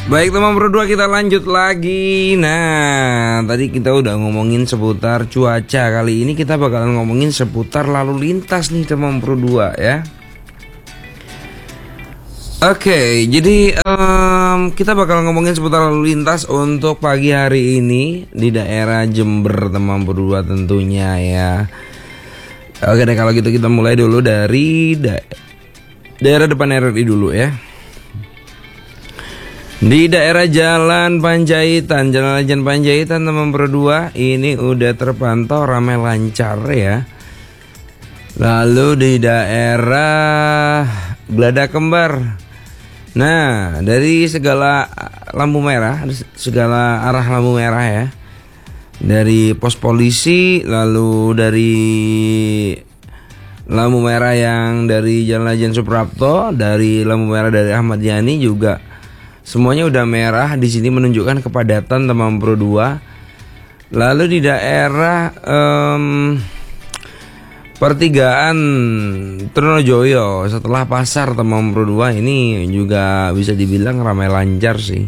Baik teman berdua, kita lanjut lagi. Nah, tadi kita udah ngomongin seputar cuaca. Kali ini kita bakalan ngomongin seputar lalu lintas nih teman berdua ya. Oke, jadi kita bakal ngomongin seputar lalu lintas untuk pagi hari ini di daerah Jember teman berdua tentunya ya. Oke deh, kalau gitu kita mulai dulu dari daerah depan RRI dulu ya. Di daerah Jalan Panjaitan teman berdua, ini udah terpantau ramai lancar ya. Lalu di daerah Glada Kembar, nah dari segala lampu merah, segala arah lampu merah ya, dari pos polisi, lalu dari lampu merah yang dari Jalan Lejen Suprapto, dari lampu merah dari Ahmad Yani juga semuanya udah merah. Di sini menunjukkan kepadatan teman berdua. Lalu di daerah pertigaan Trunojoyo setelah pasar teman berdua, ini juga bisa dibilang ramai lancar sih.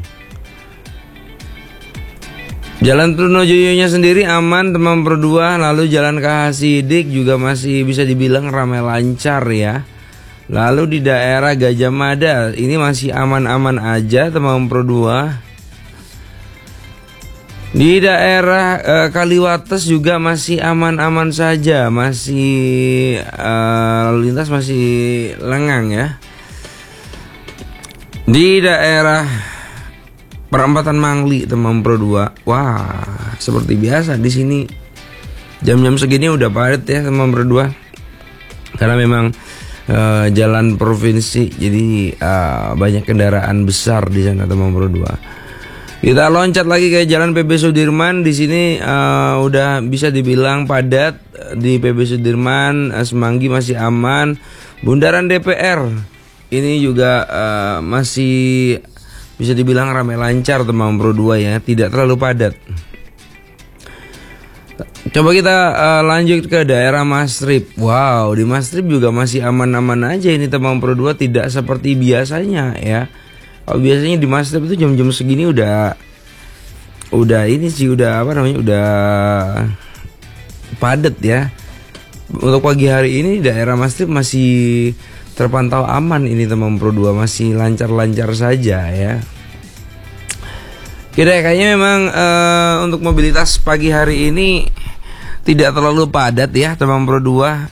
Jalan Trunojoyonya sendiri aman teman berdua. Lalu jalan KH Sidik juga masih bisa dibilang ramai lancar ya. Lalu di daerah Gajah Mada ini masih aman-aman aja teman berdua. Di daerah Kaliwates juga masih aman-aman saja, masih lalu lintas masih lengang ya. Di daerah Perempatan Mangli teman berdua, wah seperti biasa di sini jam-jam segini udah padat ya teman berdua, karena memang jalan provinsi, jadi banyak kendaraan besar di sana teman berdua. Kita loncat lagi ke Jalan PB Sudirman. Di sini udah bisa dibilang padat. Di PB Sudirman, Semanggi masih aman. Bundaran DPR ini juga masih bisa dibilang ramai lancar teman berdua ya, tidak terlalu padat. Coba kita lanjut ke daerah Mastrip. Wow, di Mastrip juga masih aman-aman aja ini teman berdua, tidak seperti biasanya ya. Kalau biasanya di Mastrip itu jam-jam segini udah ini sih, udah padat ya. Untuk pagi hari ini daerah Mastrip masih terpantau aman ini teman berdua, masih lancar-lancar saja ya. Kayaknya memang untuk mobilitas pagi hari ini tidak terlalu padat ya teman berdua.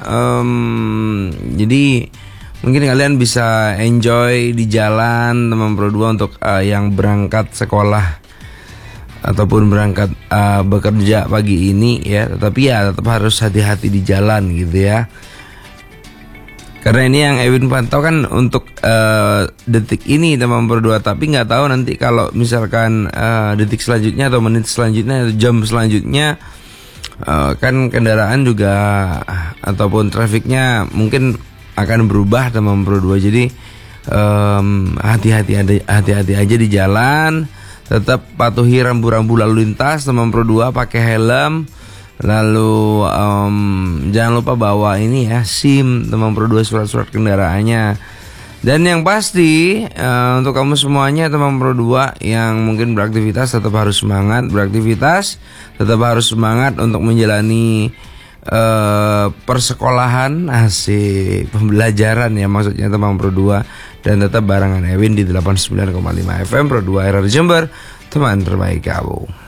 Jadi mungkin kalian bisa enjoy di jalan teman berdua untuk yang berangkat sekolah ataupun berangkat bekerja pagi ini ya. Tetapi ya tetap harus hati-hati di jalan gitu ya. Karena ini yang Ewin pantau kan untuk detik ini teman berdua. Tapi nggak tahu nanti kalau misalkan detik selanjutnya atau menit selanjutnya atau jam selanjutnya, kan kendaraan juga ataupun trafiknya mungkin akan berubah teman berdua. Jadi hati-hati aja di jalan. Tetap patuhi rambu-rambu lalu lintas teman berdua, pakai helm. Lalu jangan lupa bawa ini ya, SIM teman berdua, surat-surat kendaraannya. Dan yang pasti untuk kamu semuanya teman berdua yang mungkin beraktivitas, tetap harus semangat beraktivitas, tetap harus semangat untuk menjalani persekolahan, asik, pembelajaran ya maksudnya teman berdua. Dan tetap barengan Ewin di 89,5 FM Pro 2 RR Jember, teman terbaik kamu.